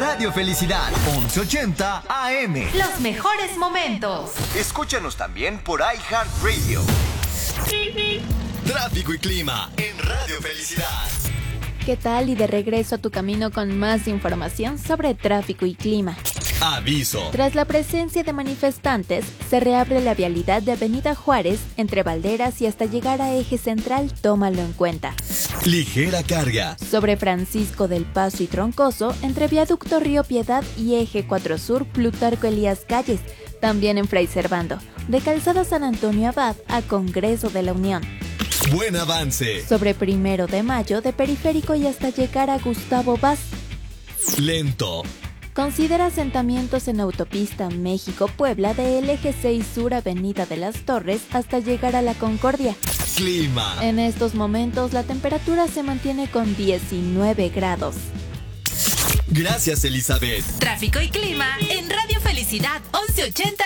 Radio Felicidad, 1180 AM. Los mejores momentos. Escúchanos también por iHeartRadio. Tráfico y clima en Radio Felicidad. ¿Qué tal? Y de regreso a tu camino con más información sobre tráfico y clima. Aviso. Tras la presencia de manifestantes, se reabre la vialidad de Avenida Juárez entre Valderas y hasta llegar a Eje Central, tómalo en cuenta. Ligera carga. Sobre Francisco del Paso y Troncoso, entre Viaducto Río Piedad y Eje 4 Sur, Plutarco Elías Calles. También en Fray Servando, de Calzada San Antonio Abad a Congreso de la Unión. Buen avance. Sobre 1 de Mayo, de Periférico y hasta llegar a Gustavo Vaz. Lento. Considera asentamientos en autopista México-Puebla del eje 6 Sur Avenida de las Torres hasta llegar a La Concordia. Clima. En estos momentos la temperatura se mantiene con 19 grados. Gracias, Elizabeth. Tráfico y clima en Radio Felicidad 1180